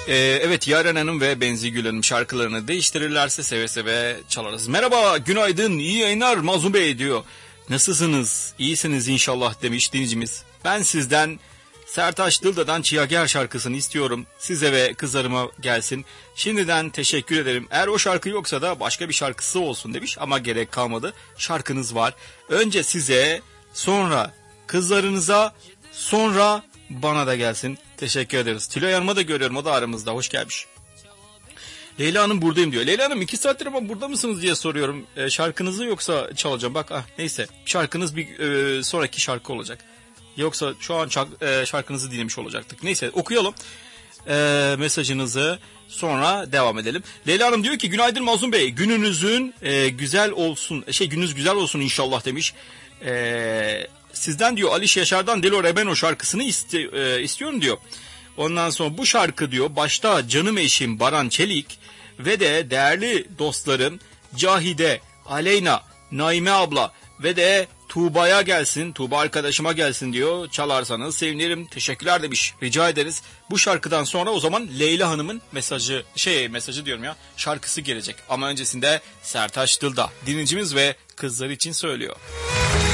Evet, Yaren Hanım ve Benzigül Hanım şarkılarını değiştirirlerse seve seve çalarız. Merhaba, günaydın, iyi yayınlar Mazlum Bey diyor. Nasılsınız? İyisiniz inşallah demiş dinleyicimiz. Ben sizden Sertaç Dilda'dan Çiyager şarkısını istiyorum. Size ve kızlarıma gelsin. Şimdiden teşekkür ederim. Eğer o şarkı yoksa da başka bir şarkısı olsun demiş ama gerek kalmadı. Şarkınız var. Önce size, sonra kızlarınıza, sonra bana da gelsin. Teşekkür ederiz. Tülay Hanım'ı da görüyorum. O da aramızda. Hoş gelmiş. Leyla Hanım buradayım diyor. Leyla Hanım 2 saattir ama burada mısınız diye soruyorum. Şarkınızı yoksa çalacağım. Bak neyse. Şarkınız bir sonraki şarkı olacak. Yoksa şu an şarkınızı dinlemiş olacaktık. Neyse okuyalım mesajınızı, sonra devam edelim. Leyla Hanım diyor ki günaydın Mazlum Bey. Gününüzün güzel olsun. Gününüz güzel olsun inşallah demiş. Sizden diyor Aliş Yaşar'dan Delo Rebeno şarkısını istiyorum diyor. Ondan sonra bu şarkı diyor başta canım eşim Baran Çelik ve de değerli dostlarım Cahide, Aleyna, Naime abla ve de Tuğba'ya gelsin, Tuğba arkadaşıma gelsin diyor. Çalarsanız sevinirim. Teşekkürler demiş. Rica ederiz. Bu şarkıdan sonra o zaman Leyla Hanım'ın mesajı diyorum ya, şarkısı gelecek. Ama öncesinde Sertaç Dılda dinleyicimiz ve kızları için söylüyor.